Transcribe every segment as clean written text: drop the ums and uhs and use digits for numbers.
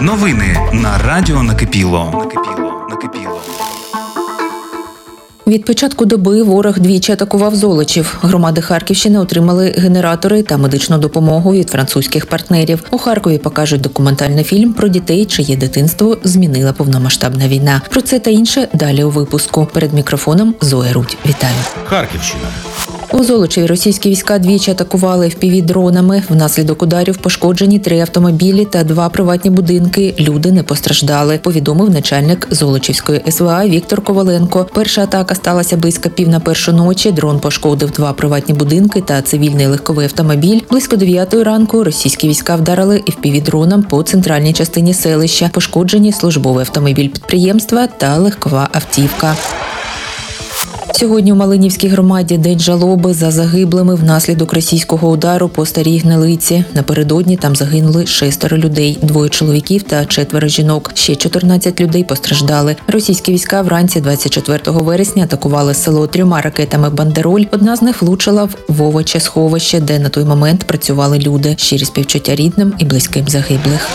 Новини на Радіо Накипіло. Від початку доби ворог двічі атакував Золочів. Громади Харківщини отримали генератори та медичну допомогу від французьких партнерів. У Харкові покажуть документальний фільм про дітей, чиє дитинство змінила повномасштабна війна. Про це та інше далі у випуску. Перед мікрофоном Зоя Рудь. Вітаю. Харківщина. У Золочеві російські війська двічі атакували FPV-дронами. Внаслідок ударів пошкоджені 3 автомобілі та 2 приватні будинки. Люди не постраждали, повідомив начальник Золочівської СВА Віктор Коваленко. Перша атака сталася близько 1:30 ночі. Дрон пошкодив 2 приватні будинки та цивільний легковий автомобіль. Близько 9 ранку російські війська вдарили FPV-дроном по центральній частині селища. Пошкоджені службовий автомобіль підприємства та легкова автівка. Сьогодні у Малинівській громаді день жалоби за загиблими внаслідок російського удару по Старій Гнилиці. Напередодні там загинули 6 людей, 2 чоловіків та 4 жінок. Ще 14 людей постраждали. Російські війська вранці 24 вересня атакували село 3 ракетами «Бандероль». Одна з них влучила в Вовоче сховище, де на той момент працювали люди. Щирі співчуття рідним і близьким загиблих.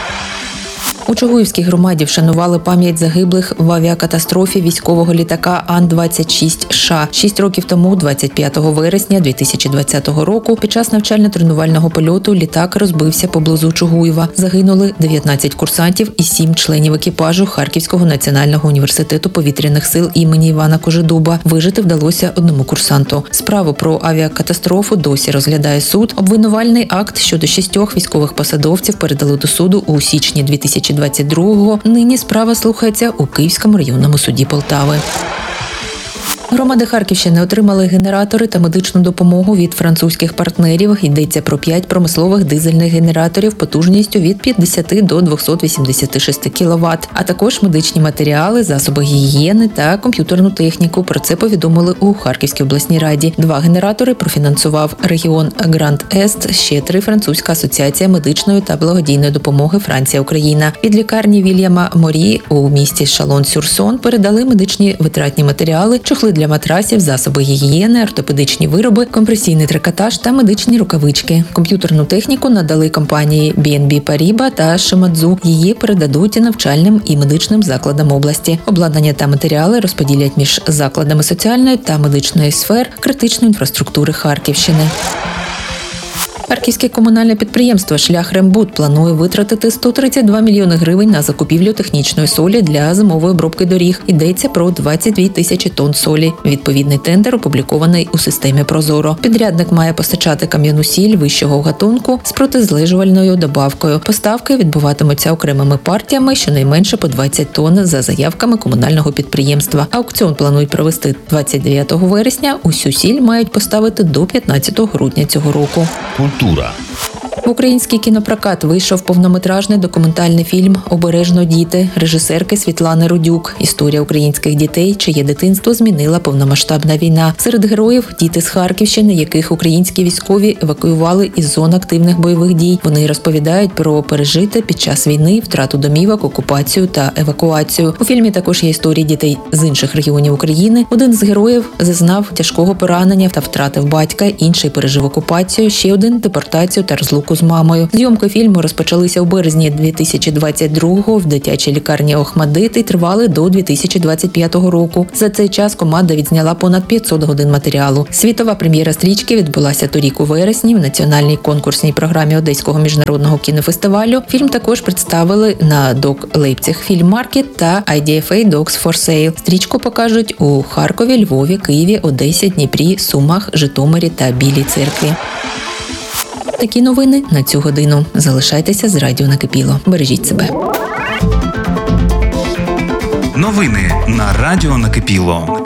У Чугуївській громаді вшанували пам'ять загиблих в авіакатастрофі військового літака Ан-26Ш. 6 років тому, 25 вересня 2020 року, під час навчально-тренувального польоту літак розбився поблизу Чугуєва. Загинули 19 курсантів і 7 членів екіпажу Харківського національного університету повітряних сил імені Івана Кожедуба. Вижити вдалося одному курсанту. Справу про авіакатастрофу досі розглядає суд. Обвинувальний акт щодо 6 військових посадовців передали до суду у січні 2022-го. Нині справа слухається у Київському районному суді Полтави. Громади Харківщини отримали генератори та медичну допомогу від французьких партнерів. Йдеться про 5 промислових дизельних генераторів потужністю від 50 до 286 кВт, а також медичні матеріали, засоби гігієни та комп'ютерну техніку. Про це повідомили у Харківській обласній раді. 2 генератори профінансував регіон Гранд-Ест, ще 3 – Французька асоціація медичної та благодійної допомоги Франція-Україна. Від лікарні Вільяма Морі у місті Шалон-Сюрсон передали медичні витратні матеріали, чохли для матрасів, засоби гігієни, ортопедичні вироби, компресійний трикотаж та медичні рукавички. Комп'ютерну техніку надали компанії BNP Paribas та Shimadzu. Її передадуть навчальним і медичним закладам області. Обладнання та матеріали розподілять між закладами соціальної та медичної сфер критичної інфраструктури Харківщини. Харківське комунальне підприємство «Шлях-Рембуд» планує витратити 132 мільйони гривень на закупівлю технічної солі для зимової обробки доріг. Йдеться про 22 тисячі тонн солі. Відповідний тендер опублікований у системі «Прозоро». Підрядник має постачати кам'яну сіль вищого гатунку з протизлежувальною добавкою. Поставки відбуватимуться окремими партіями, щонайменше по 20 тонн за заявками комунального підприємства. Аукціон планують провести 29 вересня. Усю сіль мають поставити до 15 грудня цього року. Культура. В український кінопрокат вийшов повнометражний документальний фільм «Обережно діти» режисерки Світлани Рудюк. Історія українських дітей, чиє дитинство змінила повномасштабна війна. Серед героїв – діти з Харківщини, яких українські військові евакуювали із зон активних бойових дій. Вони розповідають про пережите під час війни, втрату домівок, окупацію та евакуацію. У фільмі також є історії дітей з інших регіонів України. Один з героїв зазнав тяжкого поранення та втратив батька, інший пережив окупацію, ще один – депортацію та розлуку з мамою. Зйомки фільму розпочалися у березні 2022-го в дитячій лікарні «Охмадит» і тривали до 2025 року. За цей час команда відзняла понад 500 годин матеріалу. Світова прем'єра стрічки відбулася торік у вересні в національній конкурсній програмі Одеського міжнародного кінофестивалю. Фільм також представили на Док Лейпциг Фільм Маркет та IDFA Docs for Sale. Стрічку покажуть у Харкові, Львові, Києві, Одесі, Дніпрі, Сумах, Житомирі та Білій Церкві. Такі новини на цю годину. Залишайтеся з Радіо Накипіло. Бережіть себе. Новини на Радіо Накипіло.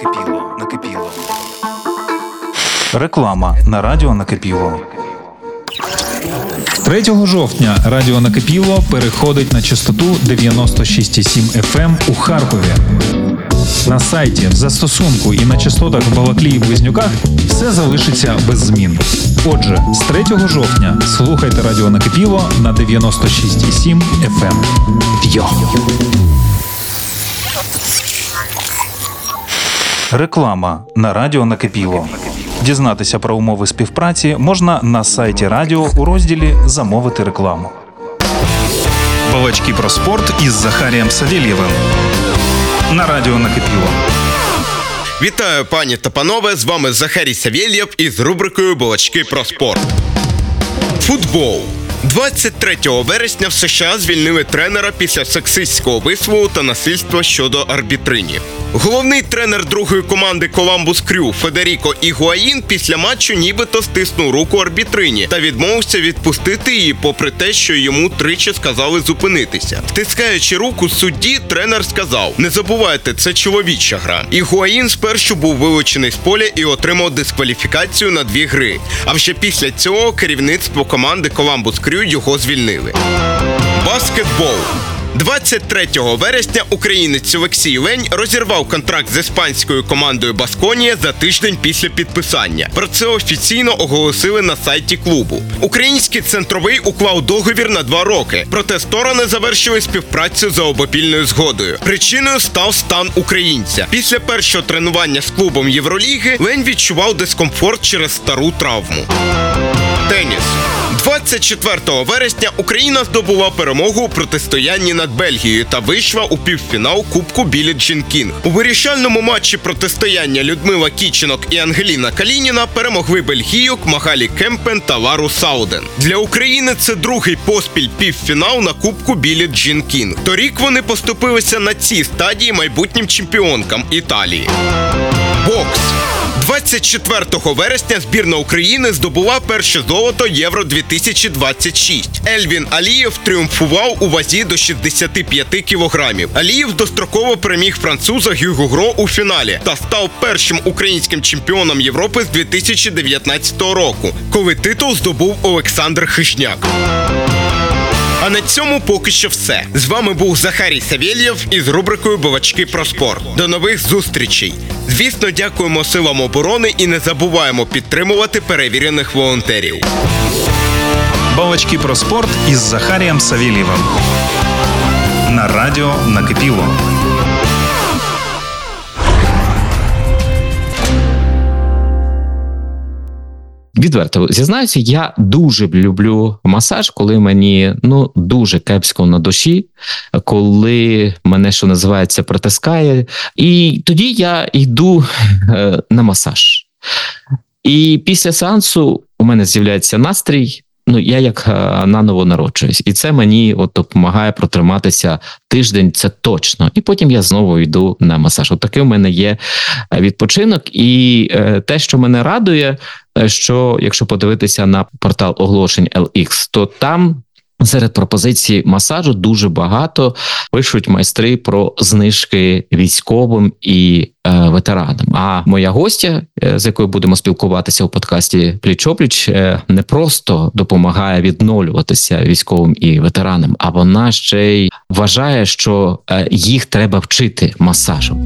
Реклама на Радіо Накипіло. 3 жовтня Радіо Накипіло переходить на частоту 96,7 FM у Харкові. На сайті, в застосунку і на частотах в Балаклії і Близнюках все залишиться без змін. Отже, з 3 жовтня слухайте Радіо Накипіло на 96,7 FM. Йо! Реклама на Радіо Накипіло. Дізнатися про умови співпраці можна на сайті радіо у розділі «Замовити рекламу». Балачки про спорт із Захарієм Савєлєвим на радіо «Накипіло». Вітаю, пані та панове, з вами Захарій Савєлєв із рубрикою «Балачки про спорт». Футбол. 23 вересня в США звільнили тренера після сексистського вислову та насильства щодо арбітринів. Головний тренер другої команди Коламбус Крю Федеріко Ігуаїн після матчу нібито стиснув руку арбітрині та відмовився відпустити її, попри те, що йому тричі сказали зупинитися. Стискаючи руку судді, тренер сказав: «Не забувайте, це чоловіча гра». Ігуаїн спершу був вилучений з поля і отримав дискваліфікацію на 2 гри. А вже після цього керівництво команди Коламбус Крю його звільнили. Баскетбол. 23 вересня українець Олексій Лень розірвав контракт з іспанською командою Басконія за тиждень після підписання. Про це офіційно оголосили на сайті клубу. Український центровий уклав договір на 2 роки, проте сторони завершили співпрацю за обопільною згодою. Причиною став стан українця. Після першого тренування з клубом Євроліги Лень відчував дискомфорт через стару травму. Теніс. 24 вересня Україна здобула перемогу у протистоянні над Бельгією та вийшла у півфінал Кубку Біллі Джін Кінг. У вирішальному матчі протистояння Людмила Кіченок і Ангеліна Калініна перемогли бельгійок Магалі Кемпен та Лару Сауден. Для України це другий поспіль півфінал на Кубку Біллі Джін Кінг. Торік вони поступилися на цій стадії майбутнім чемпіонкам Італії. Бокс. 24 вересня збірна України здобула перше золото Євро-2026. Ельвін Алієв тріумфував у вазі до 65 кілограмів. Алієв достроково переміг француза Гюго Гро у фіналі та став першим українським чемпіоном Європи з 2019 року, коли титул здобув Олександр Хижняк. А на цьому поки що все. З вами був Захарій Савєлєв із рубрикою «Балачки про спорт». До нових зустрічей. Звісно, дякуємо силам оборони і не забуваємо підтримувати перевірених волонтерів. Балачки про спорт із Захарієм Савєлєвим на радіо «Накипіло». Відверто зізнаюся, я дуже люблю масаж, коли мені дуже кепсько на душі, коли мене, що називається, притискає. І тоді я йду на масаж. І після сеансу у мене з'являється настрій, я як наново народжуюсь. І це мені допомагає протриматися тиждень, це точно. І потім я знову йду на масаж. Такий у мене є відпочинок. І те, що мене радує, що якщо подивитися на портал оголошень LX, то там серед пропозицій масажу дуже багато пишуть майстри про знижки військовим і ветеранам. А моя гостя, з якою будемо спілкуватися у подкасті «Пліч-о-пліч», не просто допомагає відновлюватися військовим і ветеранам, а вона ще й вважає, що їх треба вчити масажу.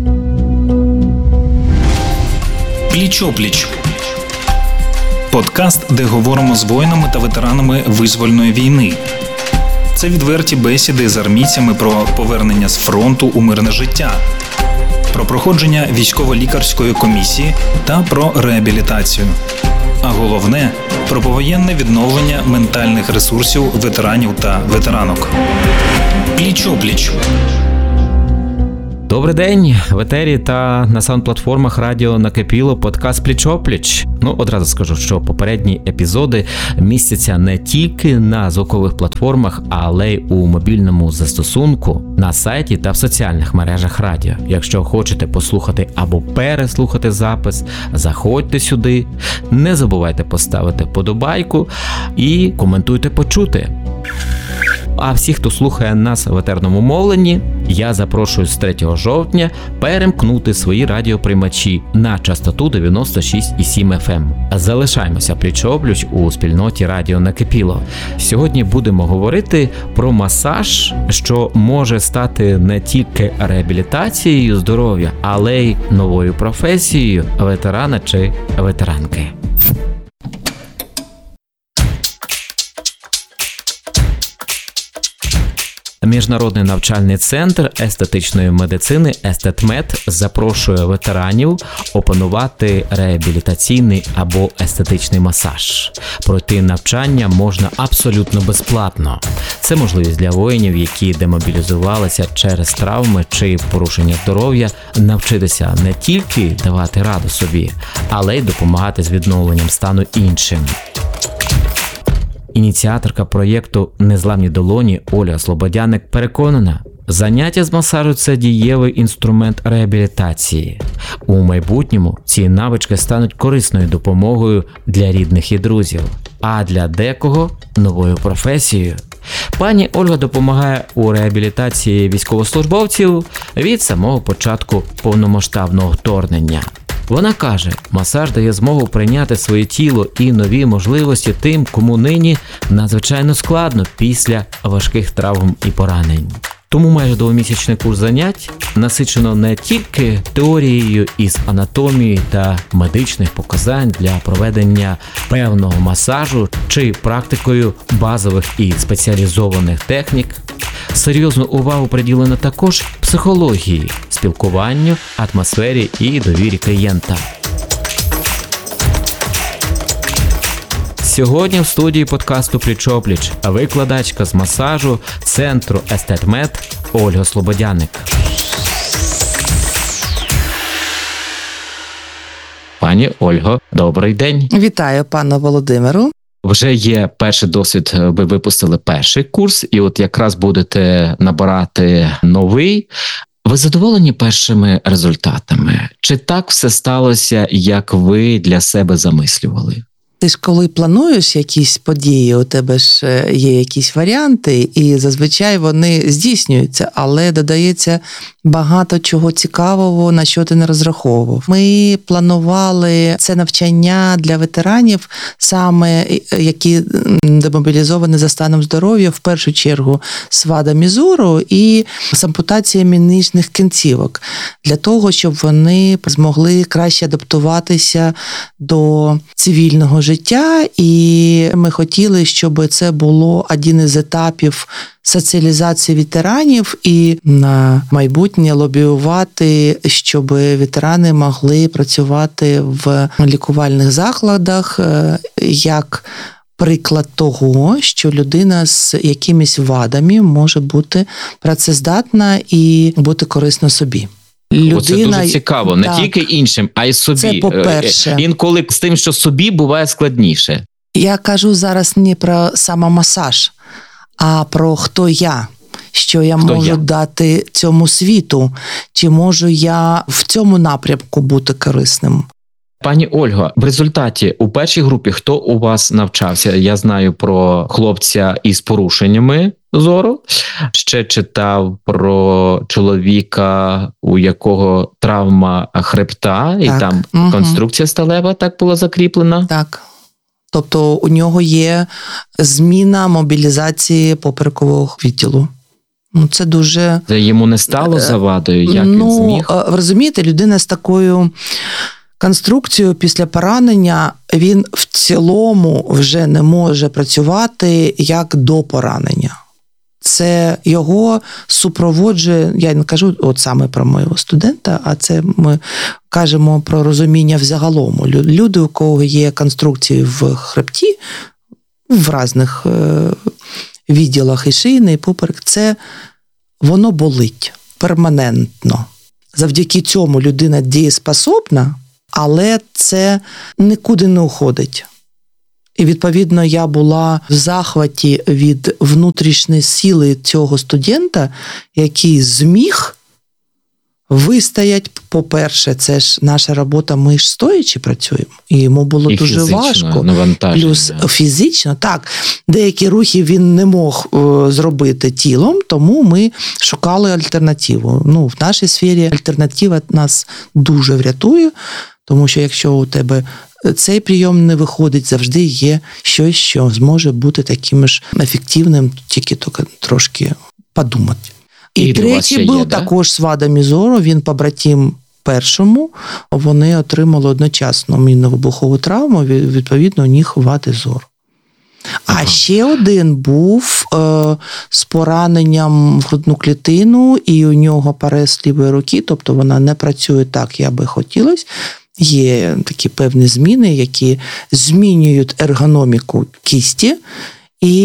Пліч-о-пліч. Подкаст, де говоримо з воїнами та ветеранами визвольної війни. Це відверті бесіди з армійцями про повернення з фронту у мирне життя, про проходження військово-лікарської комісії та про реабілітацію. А головне – про повоєнне відновлення ментальних ресурсів ветеранів та ветеранок. Пліч-о-пліч. Добрий день, в етері та на саунд-платформах радіо «Накипіло» подкаст «Пліч-о-пліч». Одразу скажу, що попередні епізоди містяться не тільки на звукових платформах, але й у мобільному застосунку, на сайті та в соціальних мережах радіо. Якщо хочете послухати або переслухати запис, заходьте сюди, не забувайте поставити вподобайку і коментуйте почуте. А всіх, хто слухає нас в етерному мовленні, я запрошую з 3 жовтня перемкнути свої радіоприймачі на частоту 96,7 FM. Залишаємося пліч-о-пліч у спільноті радіо «Накипіло». Сьогодні будемо говорити про масаж, що може стати не тільки реабілітацією здоров'я, але й новою професією ветерана чи ветеранки. Міжнародний навчальний центр естетичної медицини «Естетмед» запрошує ветеранів опанувати реабілітаційний або естетичний масаж. Пройти навчання можна абсолютно безплатно. Це можливість для воїнів, які демобілізувалися через травми чи порушення здоров'я, навчитися не тільки давати раду собі, але й допомагати з відновленням стану іншим. Ініціаторка проєкту «Незламні долоні» Ольга Слободяник переконана, заняття з масажу – це дієвий інструмент реабілітації. У майбутньому ці навички стануть корисною допомогою для рідних і друзів, а для декого – новою професією. Пані Ольга допомагає у реабілітації військовослужбовців від самого початку повномасштабного вторгнення. Вона каже, масаж дає змогу прийняти своє тіло і нові можливості тим, кому нині надзвичайно складно після важких травм і поранень. Тому майже двомісячний курс занять насичено не тільки теорією із анатомії та медичних показань для проведення певного масажу чи практикою базових і спеціалізованих технік. Серйозну увагу приділено також психології, спілкуванню, атмосфері і довірі клієнта. Сьогодні в студії подкасту «Пліч-о-пліч» викладачка з масажу центру «Естетмед» Ольга Слободяник. Пані Ольго, добрий день. Вітаю, пане Володимиру. Вже є перший досвід, ви випустили перший курс, і от якраз будете набирати новий. Ви задоволені першими результатами? Чи так все сталося, як ви для себе замислювали? Ти ж коли плануєш якісь події, у тебе ж є якісь варіанти, і зазвичай вони здійснюються, але додається багато чого цікавого, на що ти не розраховував. Ми планували це навчання для ветеранів, саме які демобілізовані за станом здоров'я, в першу чергу з вадами зору і з ампутаціями нижніх кінцівок, для того, щоб вони змогли краще адаптуватися до цивільного життя, і ми хотіли, щоб це було один із етапів соціалізації ветеранів і на майбутнє лобіювати, щоб ветерани могли працювати в лікувальних закладах як приклад того, що людина з якимись вадами може бути працездатна і бути корисна собі. Це дуже цікаво, не тільки іншим, а й собі. Це по-перше. Інколи з тим, що собі, буває складніше. Я кажу зараз не про самомасаж, а про хто я, що я можу дати цьому світу, чи можу я в цьому напрямку бути корисним. Пані Ольго, в результаті у першій групі хто у вас навчався? Я знаю про хлопця із порушеннями зору, ще читав про чоловіка, у якого травма хребта, і там конструкція сталева так була закріплена. Так. Тобто у нього є зміна мобілізації поперекового відділу. Це дуже... Це йому не стало завадою, як він зміг? Розумієте, людина з такою конструкцією після поранення, він в цілому вже не може працювати як до поранення. Це його супроводжує, я не кажу от саме про моєго студента, а це ми кажемо про розуміння взагалом. Люди, у кого є конструкції в хребті, в різних відділах і шийний, і поперек, це воно болить перманентно. Завдяки цьому людина дієспособна, але це нікуди не уходить. І, відповідно, я була в захваті від внутрішньої сили цього студента, який зміг вистоять. По-перше, це ж наша робота, ми ж стоячи працюємо. І йому було дуже важко. Плюс фізично, так. Деякі рухи він не мог зробити тілом, тому ми шукали альтернативу. В нашій сфері альтернатива нас дуже врятує, тому що якщо у тебе цей прийом не виходить, завжди є щось, що зможе бути таким ж ефективним, тільки трошки подумати. І третій був також з вадами зору, він побратим першому, вони отримали одночасно мінно-вибухову травму, відповідно, у них вади зору. А ще один був з пораненням в грудну клітину, і у нього парез лівої руки, тобто вона не працює так, як би хотілося. Є такі певні зміни, які змінюють ергономіку кісті. І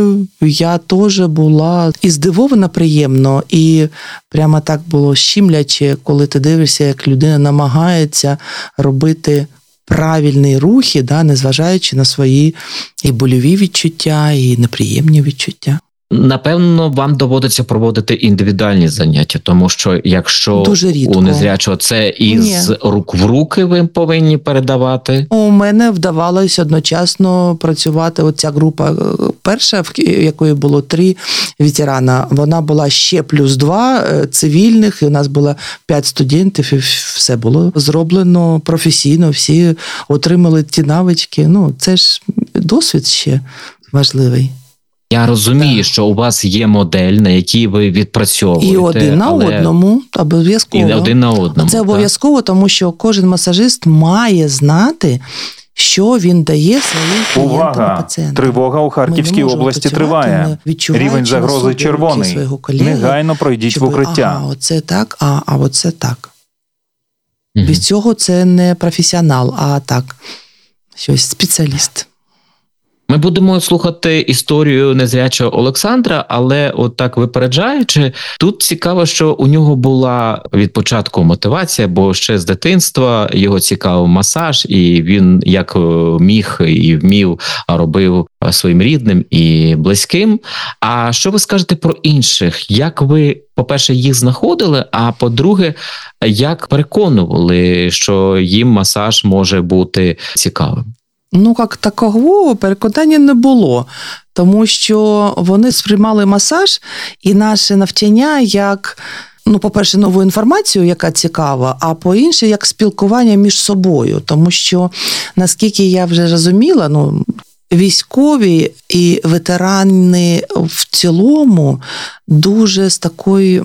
я теж була і здивована приємно, і прямо так було щемляче, коли ти дивишся, як людина намагається робити правильні рухи, незважаючи на свої і больові відчуття, і неприємні відчуття. Напевно, вам доводиться проводити індивідуальні заняття, тому що якщо у незрячого це із рук в руки ви повинні передавати. У мене вдавалося одночасно працювати. Оця група перша, в якої було 3 ветерана, вона була ще плюс 2 цивільних, і у нас було 5 студентів, і все було зроблено професійно, всі отримали ті навички. Це ж досвід ще важливий. Я розумію, що у вас є модель, на якій ви відпрацьовуєте. І один на одному, обов'язково. І один на одному. Це обов'язково, тому що кожен масажист має знати, що він дає своїм клієнтам і пацієнтам. Тривога у Харківській області триває. Рівень загрози червоний. Негайно пройдіть в укриття. Оце так, а оце так. Без цього це не професіонал, а так, щось спеціаліст. Ми будемо слухати історію незрячого Олександра, але от так випереджаючи, тут цікаво, що у нього була від початку мотивація, бо ще з дитинства його цікавив масаж, і він як міг і вмів робив своїм рідним і близьким. А що ви скажете про інших? Як ви, по-перше, їх знаходили, а по-друге, як переконували, що їм масаж може бути цікавим? Як такого переконання не було, тому що вони сприймали масаж і наше навчання як, по-перше, нову інформацію, яка цікава, а по-інше, як спілкування між собою. Тому що, наскільки я вже розуміла, військові і ветерани в цілому дуже з такою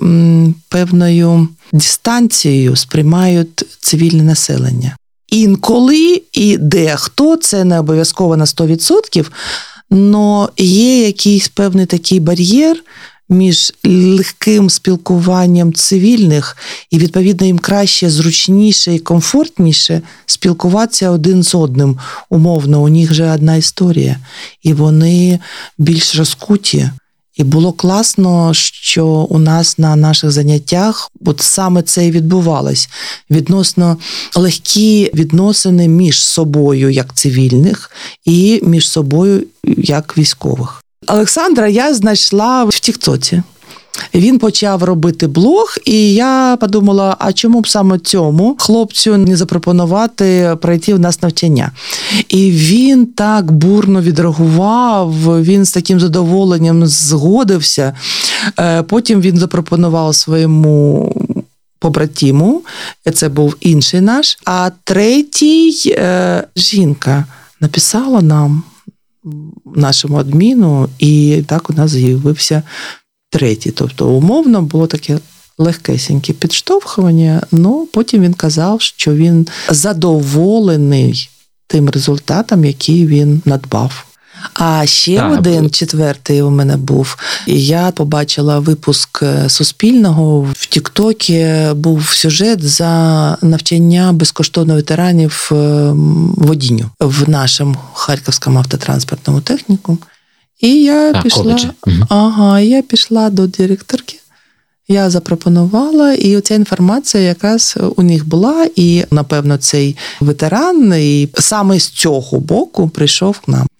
певною дистанцією сприймають цивільне населення. Інколи і дехто, це не обов'язково на 100%, але є якийсь певний такий бар'єр між легким спілкуванням цивільних і, відповідно, їм краще, зручніше і комфортніше спілкуватися один з одним. Умовно, у них же одна історія, і вони більш розкуті. І було класно, що у нас на наших заняттях от саме це і відбувалось. Відносно легкі відносини між собою, як цивільних, і між собою, як військових. Олександра я знайшла в Тіктоці. Він почав робити блог, і я подумала, а чому б саме цьому хлопцю не запропонувати пройти в нас навчання. І він так бурно відреагував, він з таким задоволенням згодився. Потім він запропонував своєму побратиму, це був інший наш, а третій жінка написала нам, нашому адміну, і так у нас з'явився третій. Тобто, умовно, було таке легкесеньке підштовхування, але потім він казав, що він задоволений тим результатом, який він надбав. А ще один четвертий у мене був. Я побачила випуск Суспільного. В Тіктокі був сюжет за навчання безкоштовно ветеранів водінню в нашому Харківському автотранспортному технікумі. І я пішла до директорки, я запропонувала, і оця інформація якраз у них була, і, напевно, цей ветеран і саме з цього боку прийшов к нам.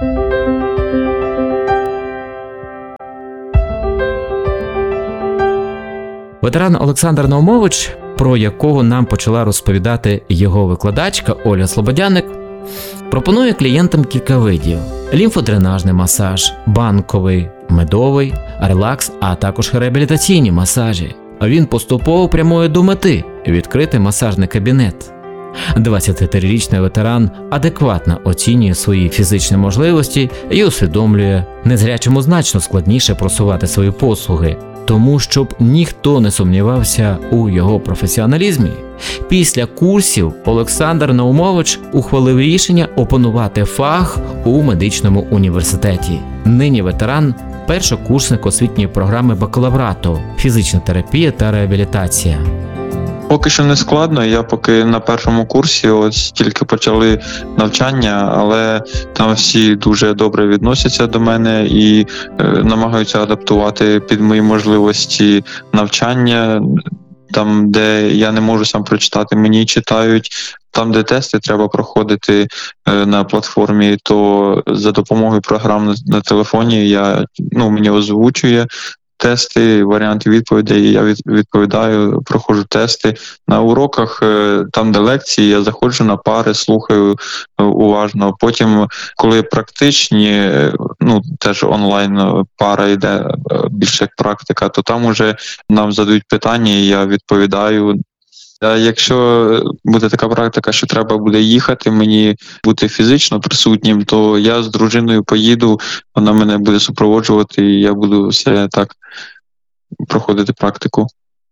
Ветеран Олександр Наумович, про якого нам почала розповідати його викладачка Оля Слободяник, пропонує клієнтам кілька видів: лімфодренажний масаж, банковий, медовий, релакс, а також реабілітаційні масажі. А він поступово прямує до мети – відкрити масажний кабінет. 23-річний ветеран адекватно оцінює свої фізичні можливості і усвідомлює, незрячому значно складніше просувати свої послуги. Тому, щоб ніхто не сумнівався у його професіоналізмі, після курсів Олександр Наумович ухвалив рішення опанувати фах у медичному університеті. Нині ветеран, першокурсник освітньої програми бакалаврату «Фізична терапія та реабілітація». Поки що не складно, я поки на першому курсі, ось тільки почали навчання, але там всі дуже добре відносяться до мене і намагаються адаптувати під мої можливості навчання. Там, де я не можу сам прочитати, мені читають. Там, де тести треба проходити на платформі, то за допомогою програм на телефоні мені озвучує тести, варіанти відповідей, я відповідаю, проходжу тести. На уроках, там де лекції, я заходжу на пари, слухаю уважно. Потім, коли практичні, теж онлайн пара йде, більше як практика, то там уже нам задають питання, і я відповідаю. А якщо буде така практика, що треба буде їхати, мені бути фізично присутнім, то я з дружиною поїду, вона мене буде супроводжувати, і я буду все так проходити практику.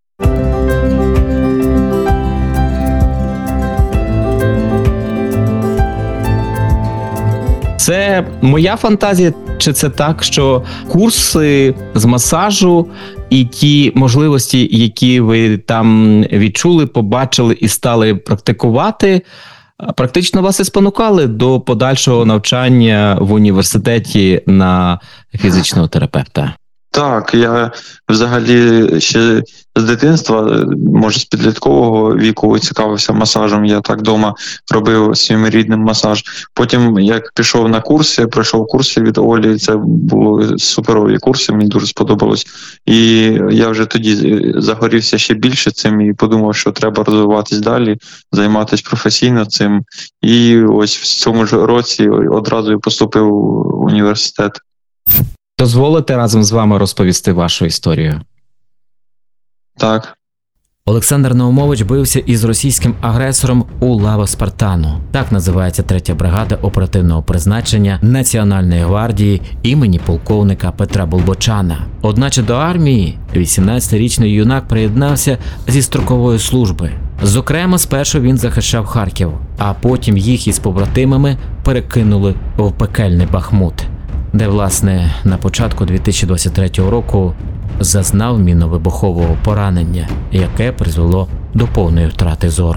Це моя фантазія, чи це так, що курси з масажу і ті можливості, які ви там відчули, побачили і стали практикувати, практично вас і спонукали до подальшого навчання в університеті на фізичного терапевта? Так, я взагалі ще з дитинства, може з підліткового віку цікавився масажем. Я так вдома робив своїм рідним масаж. Потім, як пішов на курси, пройшов курси від Олі, це були суперові курси, мені дуже сподобалось. І я вже тоді загорівся ще більше цим і подумав, що треба розвиватись далі, займатися професійно цим. І ось в цьому ж році одразу поступив в університет. Дозволите разом з вами розповісти вашу історію? Так. Олександр Наумович бився із російським агресором у лавах Спартану. Так називається 3-я бригада оперативного призначення Національної гвардії імені полковника Петра Болбочана. Одначе до армії 18-річний юнак приєднався зі строкової служби. Зокрема, спершу він захищав Харків, а потім їх із побратимами перекинули в пекельний Бахмут, де, власне, на початку 2023 року зазнав мінно-вибухового поранення, яке призвело до повної втрати зору.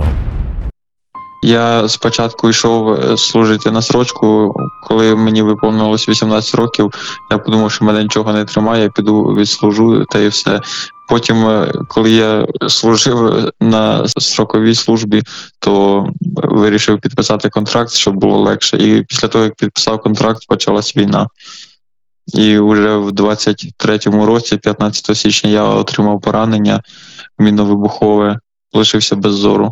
Я спочатку йшов служити на строчку, коли мені виповнилось 18 років, я подумав, що мене нічого не тримає, я піду відслужу та і все. Потім, коли я служив на строковій службі, то вирішив підписати контракт, щоб було легше. І після того, як підписав контракт, почалась війна. І вже в 23-му році, 15 січня, я отримав поранення мінно-вибухове, лишився без зору.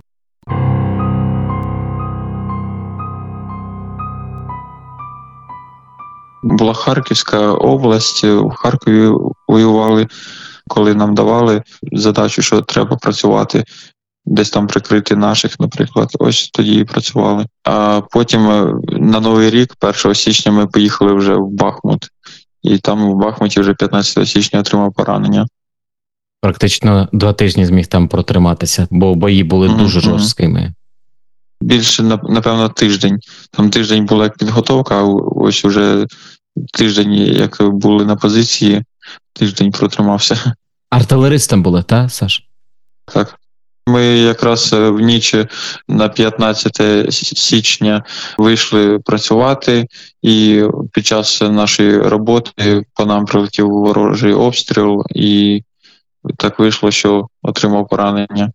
Була Харківська область, в Харкові воювали, коли нам давали задачу, що треба працювати, десь там прикрити наших, наприклад, ось тоді і працювали. А потім на Новий рік, 1 січня, ми поїхали вже в Бахмут. І там в Бахмуті вже 15 січня отримав поранення. Практично 2 тижні зміг там протриматися, бо бої були дуже жорсткими. Більше, напевно, тиждень. Там тиждень була як підготовка, а ось уже тиждень, як були на позиції, тиждень протримався. Артилеристом були, так, Саш? Так. Ми якраз в ніч на 15 січня вийшли працювати, і під час нашої роботи по нам прилетів ворожий обстріл, і так вийшло, що отримав поранення.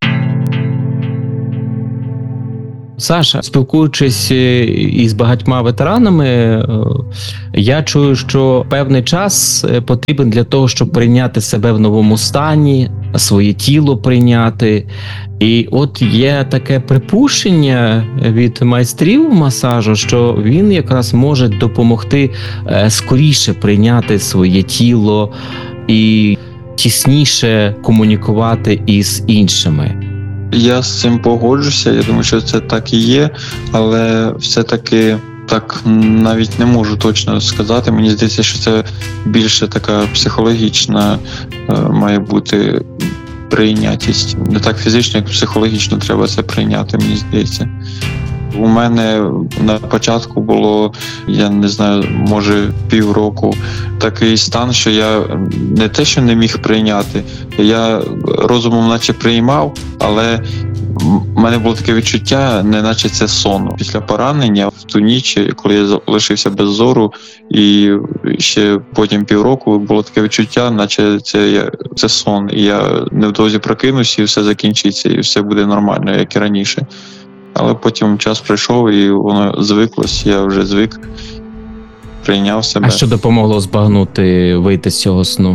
Саша, спілкуючись із багатьма ветеранами, я чую, що певний час потрібен для того, щоб прийняти себе в новому стані, своє тіло прийняти. І от є таке припущення від майстрів масажу, що він якраз може допомогти скоріше прийняти своє тіло і тісніше комунікувати із іншими. Я з цим погоджуся, я думаю, що це так і є, але все-таки так навіть не можу точно сказати. Мені здається, що це більше така психологічна має бути прийнятість. Не так фізично, як психологічно треба це прийняти, мені здається. У мене на початку було, я не знаю, може півроку такий стан, що я не те, що не міг прийняти, я розумом наче приймав, але в мене було таке відчуття, неначе це сон. Після поранення в ту ніч, коли я залишився без зору, і ще потім півроку було таке відчуття, наче це сон. І я невдовзі прокинусь, і все закінчиться, і все буде нормально, як і раніше. Але потім час пройшов, і воно звиклось, я вже звик, прийняв себе. А що допомогло збагнути, вийти з цього сну?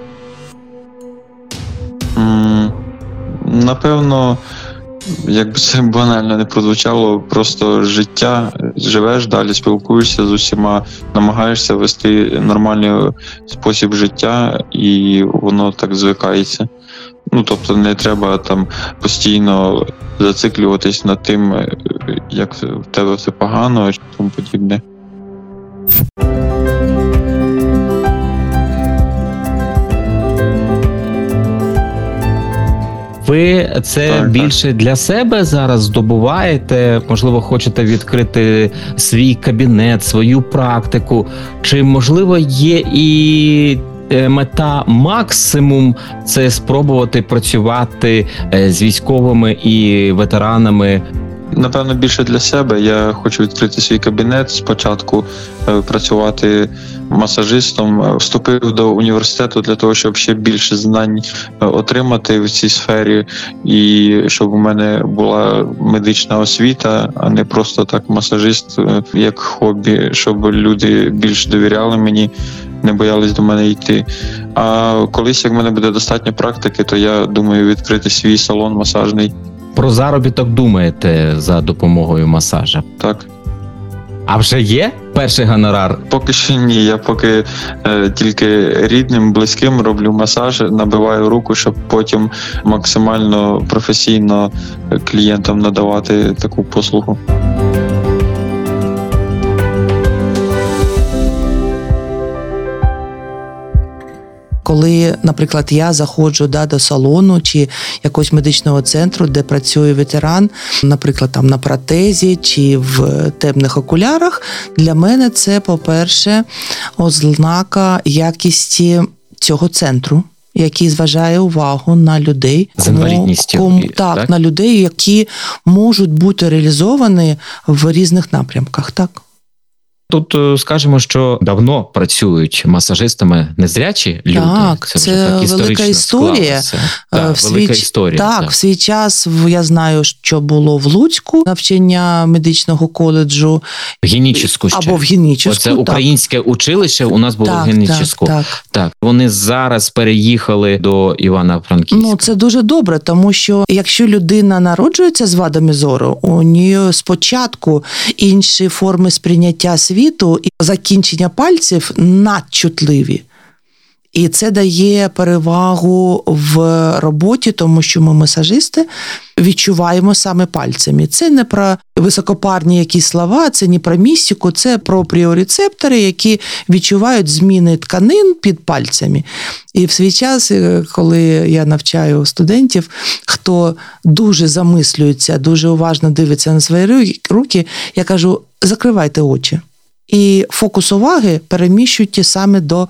Напевно, як би це банально не прозвучало, просто життя, живеш далі, спілкуєшся з усіма, намагаєшся вести нормальний спосіб життя, і воно так звикається. Тобто не треба там постійно зациклюватись над тим, як в тебе все погано, і тому подібне. Ви це більше для себе зараз здобуваєте? Можливо, хочете відкрити свій кабінет, свою практику? Чи, можливо, є і мета максимум – це спробувати працювати з військовими і ветеранами? Напевно, більше для себе. Я хочу відкрити свій кабінет, спочатку працювати масажистом. Вступив до університету для того, щоб ще більше знань отримати в цій сфері, і щоб у мене була медична освіта, а не просто так масажист як хобі, щоб люди більш довіряли мені, не боялись до мене йти. А колись, як в мене буде достатньо практики, то я думаю відкрити свій салон масажний. Про заробіток думаєте за допомогою масажа? Так. А вже є перший гонорар? Поки що ні. Я поки тільки рідним, близьким роблю масаж, набиваю руку, щоб потім максимально професійно клієнтам надавати таку послугу. Коли, наприклад, я заходжу до салону чи якогось медичного центру, де працює ветеран, наприклад, там на протезі чи в темних окулярах, для мене це, по-перше, ознака якості цього центру, який зважає увагу на людей, з інвалідністю, так, на людей, які можуть бути реалізовані в різних напрямках, так. Тут скажемо, що давно працюють масажистами незрячі люди. Так, це велика історія. Велика історія. Так, в свій час я знаю, що було в Луцьку навчання медичного коледжу. В Геніческу ще. Або в Геніческу. Оце українське училище у нас було в Геніческу. Так. Вони зараз переїхали до Івано-Франківська. Це дуже добре, тому що якщо людина народжується з вадами зору, у неї спочатку інші форми сприйняття світу і закінчення пальців надчутливі. І це дає перевагу в роботі, тому що ми, масажисти, відчуваємо саме пальцями. Це не про високопарні якісь слова, це не про містику, це про пріорецептори, які відчувають зміни тканин під пальцями. І в свій час, коли я навчаю студентів, хто дуже замислюється, дуже уважно дивиться на свої руки, я кажу, закривайте очі. І фокус уваги переміщуйте саме до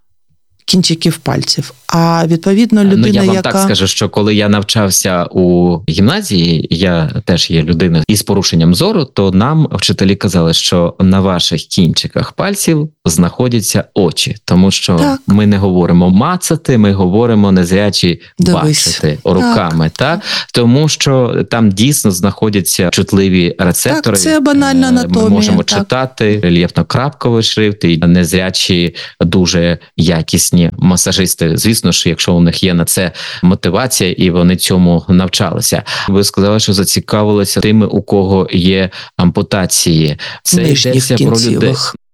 кінчиків пальців. А відповідно людина, я вам так скажу, що коли я навчався у гімназії, я теж є людина із порушенням зору, то нам вчителі казали, що на ваших кінчиках пальців знаходяться очі, тому що ми не говоримо мацати, ми говоримо незрячі бачити руками, так? Тому що там дійсно знаходяться чутливі рецептори. Так, це банальна анатомія. Ми можемо читати рельєфно-крапковий шрифт, і незрячі дуже якісні масажисти. Звісно ж, якщо у них є на це мотивація і вони цьому навчалися. Ви сказали, що зацікавилися тими, у кого є ампутації. Це йдеться про людей.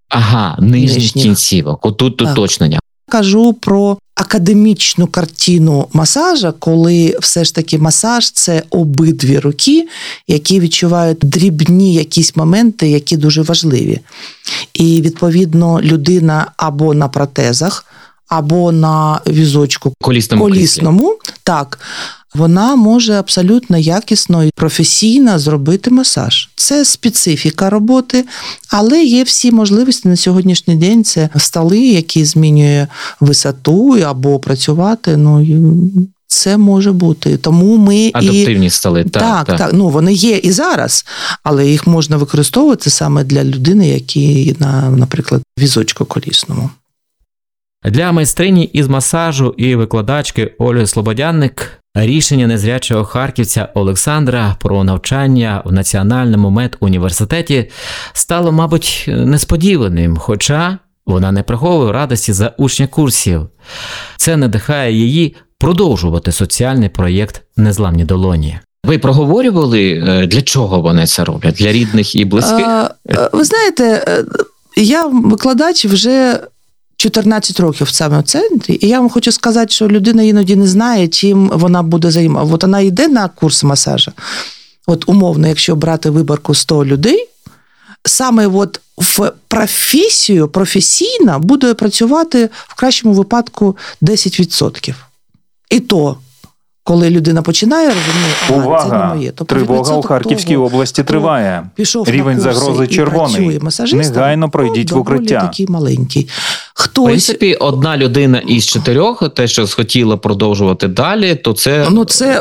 Нижніх кінцівок. Отут уточнення. Кажу про академічну картину масажа, коли все ж таки масаж – це обидві руки, які відчувають дрібні якісь моменти, які дуже важливі. І, відповідно, людина або на протезах, або на візочку колісному, так, вона може абсолютно якісно і професійно зробити масаж. Це специфіка роботи, але є всі можливості на сьогоднішній день. Це столи, які змінює висоту або працювати, це може бути. Тому ми адаптивні столи. Так. Вони є і зараз, але їх можна використовувати саме для людини, які наприклад, візочку колісному. Для майстрині із масажу і викладачки Ольги Слободянник рішення незрячого харківця Олександра про навчання в Національному медуніверситеті стало, мабуть, несподіваним, хоча вона не приховує радості за учня курсів. Це надихає її продовжувати соціальний проєкт «Незламні долоні». Ви проговорювали, для чого вони це роблять? Для рідних і близьких? Ви знаєте, я викладач вже 14 років саме в центрі, і я вам хочу сказати, що людина іноді не знає, чим вона буде займатися. От вона йде на курс масажу, от умовно, якщо брати виборку 100 людей, саме от в професійно буде працювати в кращому випадку 10%. І то, коли людина починає розуміти, це не моє. Тобто тривога у Харківській області триває. Рівень загрози червоний. Негайно пройдіть в укриття. Такий маленький. В принципі, одна людина із 4, те, що схотіла продовжувати далі, то це це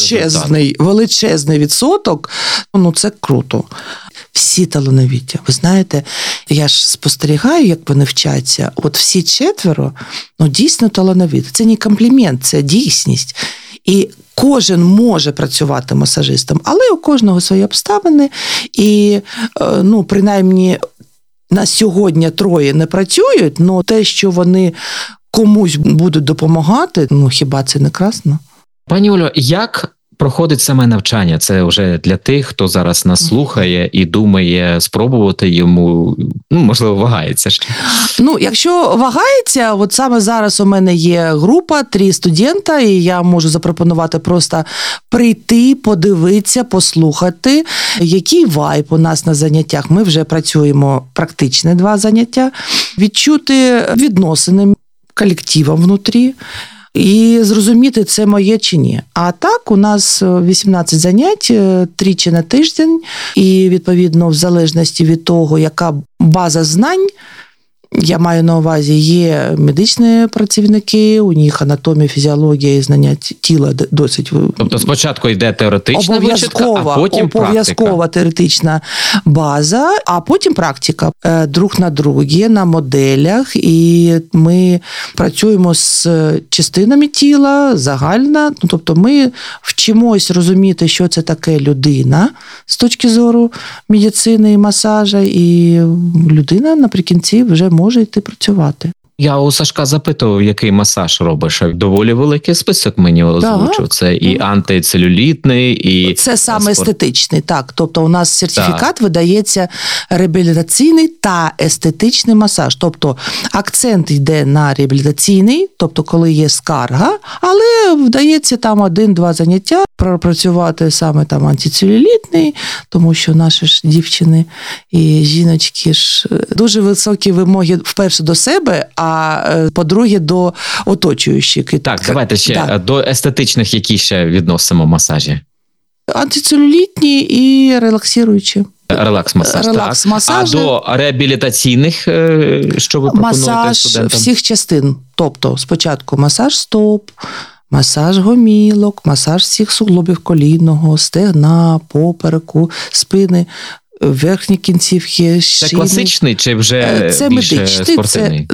величезний відсоток. Це круто. Всі талановиті. Ви знаєте, я ж спостерігаю, як вони вчаться. От всі 4, дійсно талановиті. Це не комплімент, це дійсність. І кожен може працювати масажистом, але у кожного свої обставини. І, принаймні, на сьогодні 3 не працюють, але те, що вони комусь будуть допомагати, хіба це не красно? Пані Олю, як проходить саме навчання? Це вже для тих, хто зараз нас слухає і думає спробувати йому, можливо, вагається ще. Якщо вагається, от саме зараз у мене є група, 3 студента, і я можу запропонувати просто прийти, подивитися, послухати, який вайб у нас на заняттях. Ми вже працюємо практичне 2 заняття, відчути відносини колективу внутрі, і зрозуміти, це моє чи ні. А так, у нас 18 занять, 3 на тиждень, і, відповідно, в залежності від того, яка база знань, я маю на увазі, є медичні працівники, у них анатомія, фізіологія і знання тіла досить... Тобто спочатку йде теоретична вичитка, а потім обов'язкова теоретична база, а потім практика. Друг на другі, на моделях, і ми працюємо з частинами тіла, загально, тобто ми вчимось розуміти, що це таке людина з точки зору медицини і масажа, і людина наприкінці вже може йти працювати. Я у Сашка запитував, який масаж робиш. Доволі великий список мені озвучив. Це і антицелюлітний, і... Це саме естетичний, так. Тобто у нас сертифікат видається реабілітаційний та естетичний масаж. Тобто акцент йде на реабілітаційний, тобто коли є скарга, але вдається там 1-2 заняття пропрацювати саме там антицелюлітний, тому що наші ж дівчини і жіночки ж дуже високі вимоги, вперше до себе, а по-друге, до оточуючих. Так, давайте ще до естетичних, які ще відносимо масажі. Антицелюлітні і релаксуючі. Релакс-масаж, так. А до реабілітаційних, що ви пропонуєте масаж студентам? Масаж всіх частин. Тобто спочатку масаж стоп, масаж гомілок, масаж всіх суглобів колінного, стегна, попереку, спини, верхні кінцівки, шини. Це класичний чи вже це більше медичний, спортивний?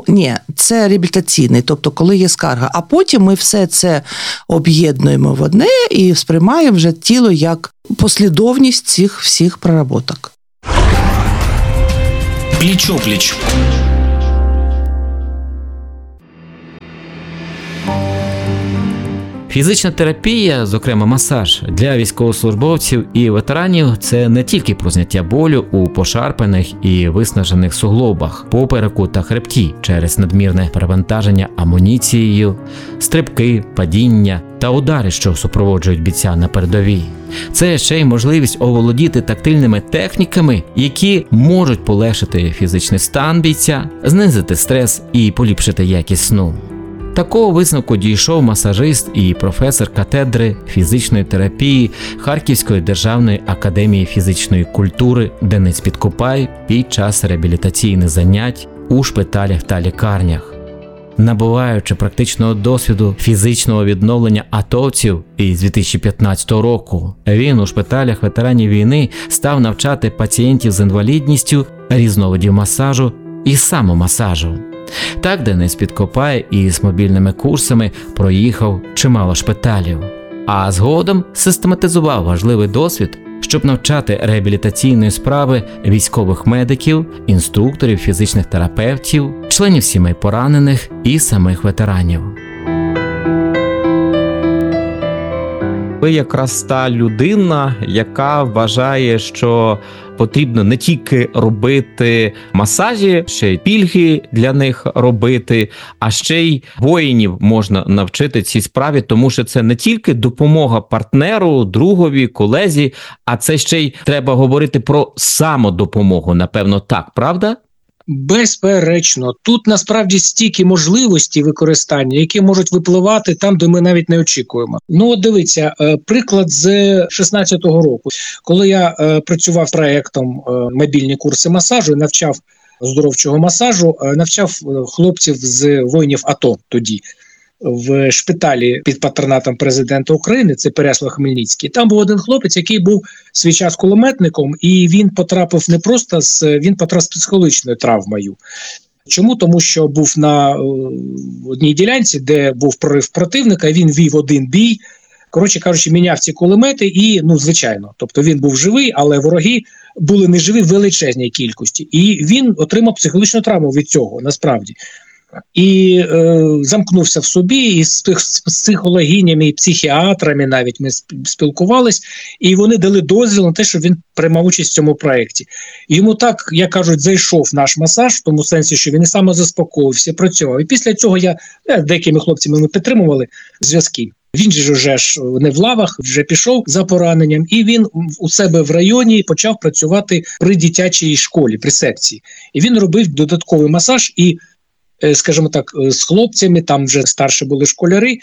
Це реабілітаційний, тобто коли є скарга. А потім ми все це об'єднуємо в одне і сприймаємо вже тіло як послідовність цих всіх проработок. Пліч-опліч. Фізична терапія, зокрема масаж, для військовослужбовців і ветеранів – це не тільки про зняття болю у пошарпаних і виснажених суглобах, попереку та хребті через надмірне перевантаження амуніцією, стрибки, падіння та удари, що супроводжують бійця на передовій. Це ще й можливість оволодіти тактильними техніками, які можуть полегшити фізичний стан бійця, знизити стрес і поліпшити якість сну. Такого висновку дійшов масажист і професор катедри фізичної терапії Харківської державної академії фізичної культури Денис Підкопай під час реабілітаційних занять у шпиталях та лікарнях. Набуваючи практичного досвіду фізичного відновлення атовців із 2015 року, він у шпиталях ветеранів війни став навчати пацієнтів з інвалідністю різновидів масажу і самомасажу. Так Денис Підкопай із мобільними курсами проїхав чимало шпиталів, а згодом систематизував важливий досвід, щоб навчати реабілітаційної справи військових медиків, інструкторів, фізичних терапевтів, членів сімей поранених і самих ветеранів. Ви якраз та людина, яка вважає, що потрібно не тільки робити масажі, ще й пільги для них робити, а ще й воїнів можна навчити цій справі, тому що це не тільки допомога партнеру, другові, колезі, а це ще й треба говорити про самодопомогу, напевно, так, правда? Безперечно. Тут насправді стільки можливостей використання, які можуть випливати там, де ми навіть не очікуємо. Ну, от дивіться, приклад з 16-го року. Коли я працював проєктом мобільні курси масажу, навчав оздоровчого масажу, навчав хлопців з воїнів АТО тоді. В шпиталі під патронатом президента України, це Переяслав-Хмельницький, там був один хлопець, який був в свій час кулеметником, і він потрапив не просто він потрапив з психологічною травмою. Чому? Тому що був на одній ділянці, де був прорив противника, він вів один бій, коротше кажучи, міняв ці кулемети і, звичайно, тобто він був живий, але вороги були не живі в величезній кількості. І він отримав психологічну травму від цього, насправді. І замкнувся в собі, і з психологинями і психіатрами навіть ми спілкувались, і вони дали дозвіл на те, щоб він приймав участь в цьому проєкті. Йому так, як кажуть, зайшов наш масаж, в тому сенсі, що він і самозаспокоївся, працював. І після цього я деякими хлопцями ми підтримували зв'язки. Він же вже не в лавах, вже пішов за пораненням, і він у себе в районі почав працювати при дитячій школі, при секції. І він робив додатковий масаж і, скажімо так, з хлопцями, там вже старші були школяри,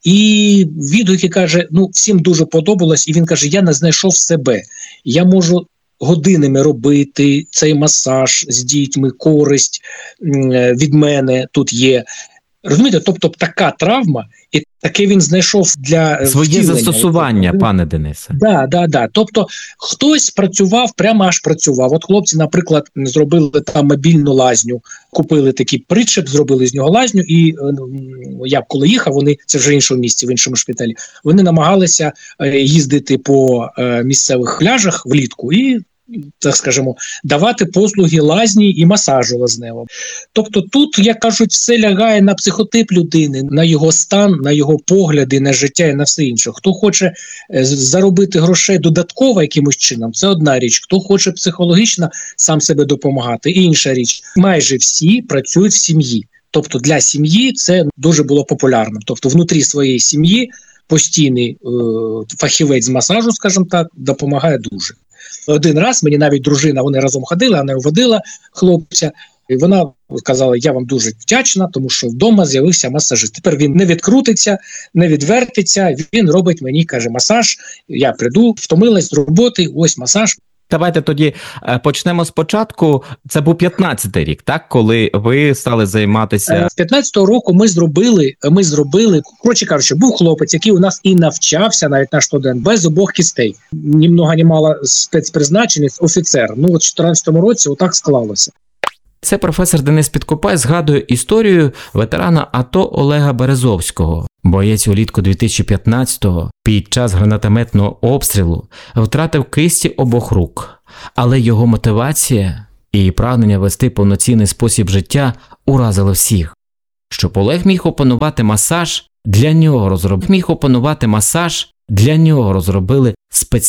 і відгуки каже, всім дуже подобалось, і він каже, я не знайшов себе, я можу годинами робити цей масаж з дітьми, користь від мене тут є. Розумієте, тобто така травма, і таке він знайшов для своє застосування, пане Денисе. Да. Тобто хтось працював, прямо аж працював. От хлопці, наприклад, зробили там мобільну лазню, купили такий причеп, зробили з нього лазню, і я коли їхав, вони, це вже в іншому місці, в іншому шпиталі, вони намагалися їздити по місцевих пляжах влітку і, так скажемо, давати послуги лазні і масажу лазневого. Тобто тут, як кажуть, все лягає на психотип людини, на його стан, на його погляди, на життя і на все інше. Хто хоче заробити грошей додатково якимось чином, це одна річ. Хто хоче психологічно сам себе допомагати, інша річ. Майже всі працюють в сім'ї. Тобто для сім'ї це дуже було популярно. Тобто внутрі своєї сім'ї постійний фахівець з масажу, скажімо так, допомагає дуже. Один раз мені навіть дружина, вони разом ходили, вона водила хлопця, і вона сказала, я вам дуже вдячна, тому що вдома з'явився масажист. Тепер він не відкрутиться, не відвертиться, він робить мені, каже, масаж, я прийду, втомилась з роботи, ось масаж. Давайте тоді почнемо спочатку. Це був 15-й рік, так? Коли ви стали займатися... З 15-го року ми зробили, коротше кажучи, був хлопець, який у нас і навчався, навіть наш студент, без обох кістей. Ні много, ні мало спецпризначенець, офіцер. От в 14-му році отак склалося. Це професор Денис Підкопай згадує історію ветерана АТО Олега Березовського. Боєць улітку 2015-го під час гранатометного обстрілу втратив кисті обох рук, але його мотивація і прагнення вести повноцінний спосіб життя уразили всіх. Щоб Олег міг опанувати масаж, для нього розробили. Міг опанувати масаж, для нього розробили спеціальний